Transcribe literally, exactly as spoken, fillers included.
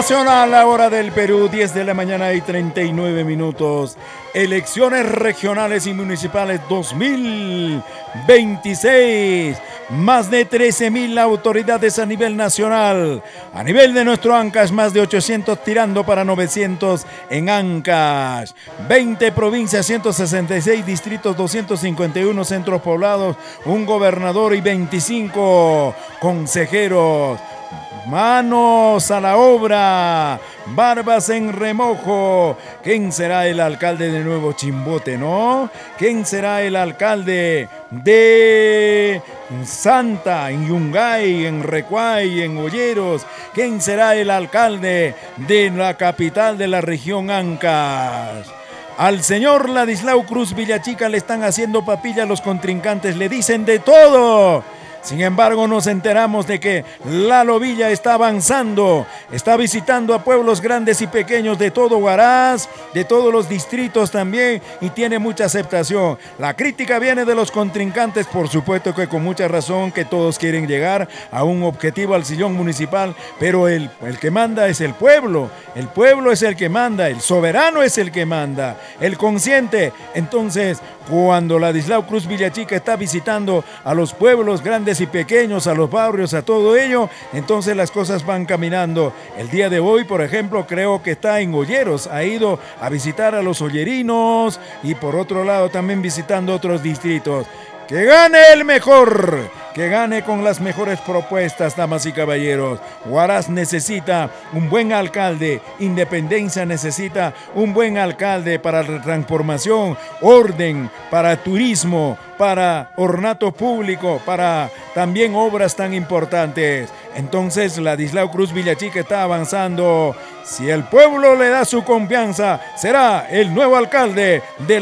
nacional, la hora del Perú, diez de la mañana y treinta y nueve minutos. Elecciones regionales y municipales dos mil veintiséis. Más de trece mil autoridades a nivel nacional. A nivel de nuestro Ancash, más de ochocientos tirando para novecientos en Ancash. veinte provincias, ciento sesenta y seis distritos, doscientos cincuenta y uno centros poblados, un gobernador y veinticinco consejeros. Manos a la obra, barbas en remojo. ¿Quién será el alcalde de Nuevo Chimbote, no? ¿Quién será el alcalde de Santa, en Yungay, en Recuay, en Olleros? ¿Quién será el alcalde de la capital de la región Ancash? Al señor Ladislao Cruz Villachica le están haciendo papilla los contrincantes, le dicen de todo. Sin embargo, nos enteramos de que Lalo Villa está avanzando, está visitando a pueblos grandes y pequeños de todo Huaraz, de todos los distritos también, y tiene mucha aceptación. La crítica viene de los contrincantes, por supuesto que con mucha razón, que todos quieren llegar a un objetivo, al sillón municipal, pero el, el que manda es el pueblo, el pueblo es el que manda, el soberano es el que manda, el consciente. Entonces, cuando Ladislao Cruz Villachica está visitando a los pueblos grandes y pequeños, a los barrios, a todo ello, entonces las cosas van caminando. El día de hoy, por ejemplo, creo que está en Olleros, ha ido a visitar a los ollerinos y por otro lado también visitando otros distritos. ¡Que gane el mejor! Que gane con las mejores propuestas, damas y caballeros. Huaraz necesita un buen alcalde, Independencia necesita un buen alcalde para la transformación, orden, para turismo, para ornato público, para también obras tan importantes. Entonces, Ladislao Cruz Villachica está avanzando. Si el pueblo le da su confianza, será el nuevo alcalde de